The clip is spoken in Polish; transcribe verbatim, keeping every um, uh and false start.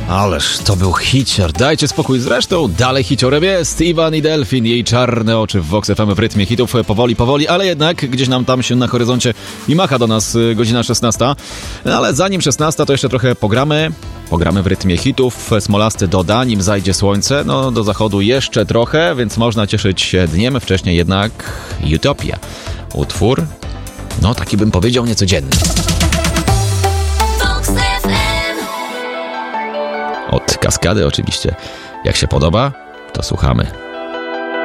Ależ to był hicior, dajcie spokój. Zresztą dalej hiciorem jest Iwan i Delfin, jej czarne oczy w Vox F M w rytmie hitów. Powoli, powoli, ale jednak gdzieś nam tam się na horyzoncie i macha do nas godzina szesnasta. Ale zanim szesnasta, to jeszcze trochę pogramy. Pogramy w rytmie hitów. Smolasty doda, nim zajdzie słońce. No do zachodu jeszcze trochę, więc można cieszyć się dniem. Wcześniej jednak Utopia. Utwór, no taki bym powiedział niecodzienny. Od Kaskady oczywiście. Jak się podoba, to słuchamy.